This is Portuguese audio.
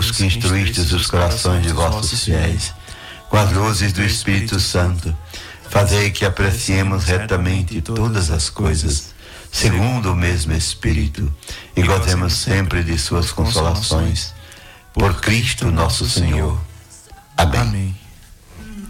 Deus, que instruístes os corações de vossos fiéis, com as luzes do Espírito Santo, fazei que apreciemos retamente todas as coisas, segundo o mesmo Espírito, e gozemos sempre de suas consolações. Por Cristo nosso Senhor. Amém.